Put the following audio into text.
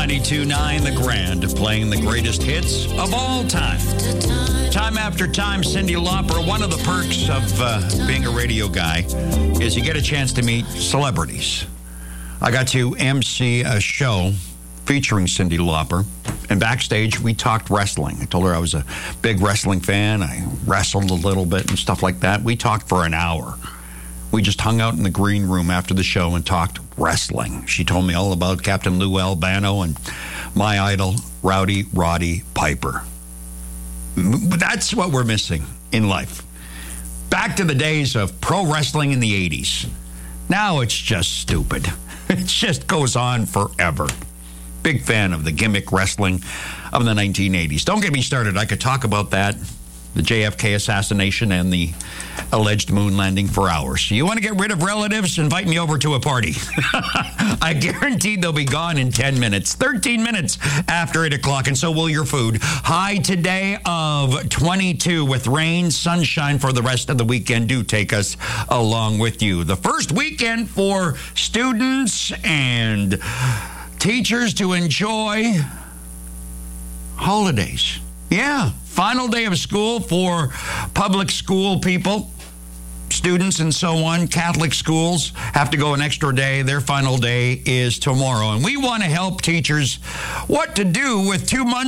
92.9 The Grand, playing the greatest hits of all time. Time after time, Cyndi Lauper. One of the perks of being a radio guy is you get a chance to meet celebrities. I got to MC a show featuring Cyndi Lauper, and backstage we talked wrestling. I told her I was a big wrestling fan. I wrestled a little bit and stuff like that. We talked for an hour. We just hung out in the green room after the show and talked wrestling. She told me all about Captain Lou Albano and my idol, Rowdy Roddy Piper. That's what we're missing in life. Back to the days of pro wrestling in the 80s. Now it's just stupid. It just goes on forever. Big fan of the gimmick wrestling of the 1980s. Don't get me started. I could talk about that, the JFK assassination and the alleged moon landing for hours. You want to get rid of relatives? Invite me over to a party. I guarantee they'll be gone in 10 minutes, 13 minutes after 8 o'clock, and so will your food. High today of 22 with rain, sunshine for the rest of the weekend. Do take us along with you. The first weekend for students and teachers to enjoy holidays. Yeah, final day of school for public school people, students and so on. Catholic schools have to go an extra day. Their final day is tomorrow. And we want to help teachers what to do with 2 months